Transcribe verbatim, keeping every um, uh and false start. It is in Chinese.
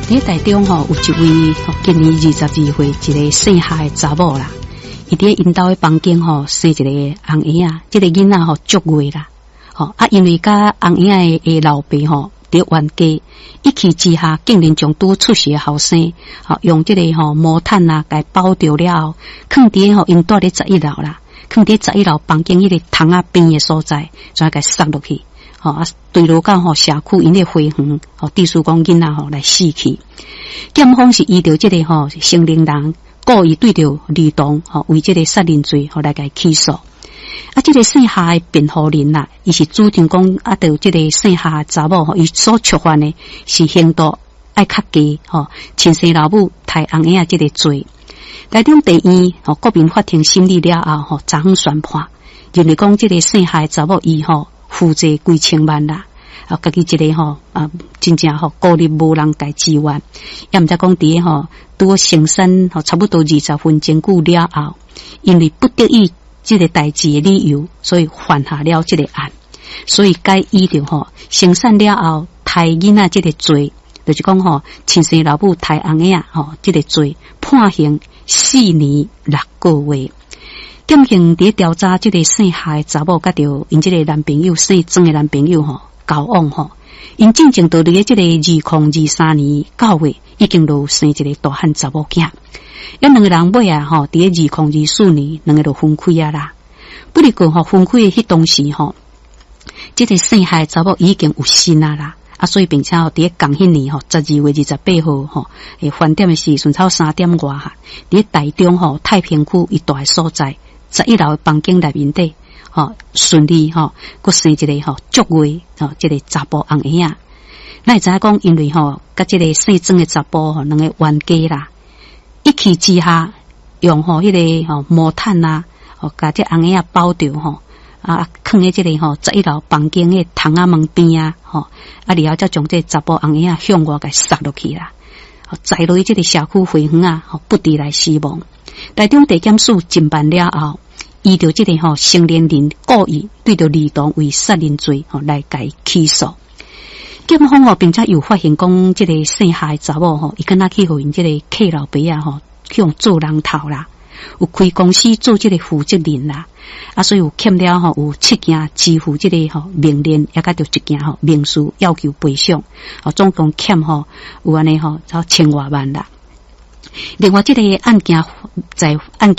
伫台中吼有一位今年二十二岁一个姓夏的查某啦，伊伫因兜的房间吼生一个红婴仔，这个囡仔吼足月啦，吼啊因为甲红婴仔的老爸吼伫冤家，一气之下竟然将拄出世的后生，吼用这个吼毛毯啊给包着了后，放伫吼因住咧十一楼啦，放伫十一楼房间迄个窗仔边的所在，再给塞落去。吼啊，对落到吼社区因咧花园，吼地主讲囡仔吼来死去。检方是依照这个吼成年人故意对着儿童吼为这个杀人罪吼来甲起诉。啊，这个姓夏的辩护人啦，伊是主张讲啊，着这个姓夏的查某吼，伊所触犯的是刑度爱较低吼，亲生老母杀红婴仔这个罪。台中地院吼国民法庭审理了后吼，昨昏宣判，认为讲这个姓夏的查某伊吼。负债几千万啦，啊，家己一个吼啊，真正吼孤立无人家支援，也毋知讲伫吼拄生产吼差不多二十分钟久了后，因为不得已这个代志的理由，所以犯下了这个案，所以该依着吼生产了后杀囡仔这个罪，就是讲吼亲生老母杀红婴仔吼这个罪，判刑四年六个月。检警伫调查这个姓夏的查某，甲着因这个男朋友姓曾的男朋友吼交往吼，因正正到伫这个二零二三年九月已经都生一个大汉查某囝，因两个人尾啊吼，伫二零二四年两个就分开啊啦。不过吼分开的迄当时吼，这个姓夏的查某已经有新啊啦。啊，所以并且吼，伫共迄年吼，十二月二十八号吼，诶，饭店的时阵超三点外哈，伫台中吼太平区一带所在。十一楼房间内面底，吼顺利吼，佮生一个吼足月吼，这个查甫红婴仔。咱会知影讲，因为吼，甲这个姓曾的查甫吼，两个冤家啦，一气之下用吼迄个吼毛毯啊，吼甲这红婴仔包着吼，啊，放喺这个吼十一楼房间嘅窗仔门边啊，吼啊，然后再将这查甫红婴仔向外给塞落去啦，吼载落去这个社区花园啊，吼不治来死亡。台中地检署侦办了后，依照这个吼成年人故意对着儿童为杀人罪吼来改起诉。检方哦，并且又发现讲，这个姓夏的查某吼，伊敢若去互因这个客老爸啊吼，去用做人头啦，有开公司做这个负责人啦，啊，所以有欠了吼有七件支付这个吼命令，也甲着一件吼民事要求赔偿，哦，总共欠吼有安尼吼超千外万啦。另外，这个案件在案件